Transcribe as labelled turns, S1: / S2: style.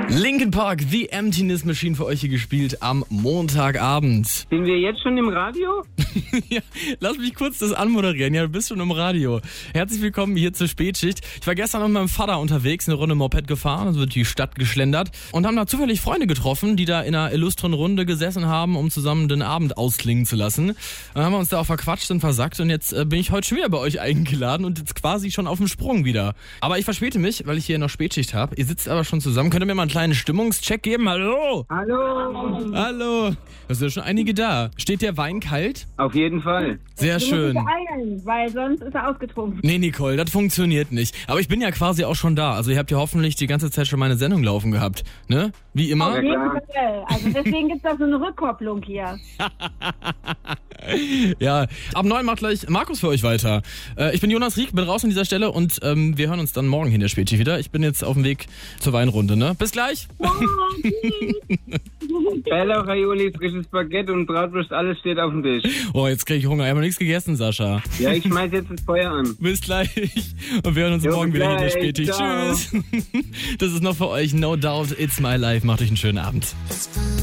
S1: Linkin Park, The Emptiness Machine für euch hier gespielt am Montagabend.
S2: Sind wir jetzt schon im Radio?
S1: Ja, lass mich kurz das anmoderieren. Ja, du bist schon im Radio. Herzlich willkommen hier zur Spätschicht. Ich war gestern mit meinem Vater unterwegs, eine Runde Moped gefahren, also durch die Stadt geschlendert und haben da zufällig Freunde getroffen, die da in einer illustren Runde gesessen haben, um zusammen den Abend ausklingen zu lassen. Dann haben wir uns da auch verquatscht und versackt und jetzt bin ich heute schon wieder bei euch eingeladen und jetzt quasi schon auf dem Sprung wieder. Aber ich verspäte mich, weil ich hier noch Spätschicht habe. Ihr sitzt aber schon zusammen. Könnt ihr mir mal einen kleinen Stimmungscheck geben? Hallo?
S2: Hallo.
S1: Hallo. Da sind ja schon einige da. Steht der Wein kalt?
S2: Auf jeden Fall.
S1: Sehr schön.
S3: Du musst dich beeilen, weil sonst ist er ausgetrunken.
S1: Nee, Nicole, das funktioniert nicht. Aber ich bin ja quasi auch schon da. Also ihr habt ja hoffentlich die ganze Zeit schon meine Sendung laufen gehabt. Ne? Wie immer.
S3: Auf jeden Fall. Also deswegen gibt es da so eine Rückkopplung hier.
S1: Ja, ab 9 macht gleich Markus für euch weiter. Ich bin Jonas Rieck, bin raus an dieser Stelle und wir hören uns dann morgen hier in der Spätschicht wieder. Ich bin jetzt auf dem Weg zur Weinrunde, ne? Bis gleich.
S2: Bella, Raioli, frisches Baguette und Bratwurst, alles steht auf dem Tisch.
S1: Oh, jetzt krieg ich Hunger. Ich habe noch nichts gegessen, Sascha.
S2: Ja, ich schmeiß jetzt das Feuer an.
S1: Bis gleich. Und wir hören uns morgen wieder hier in der Spätschicht.
S2: Ciao.
S1: Tschüss. Das ist noch für euch No Doubt It's My Life. Macht euch einen schönen Abend.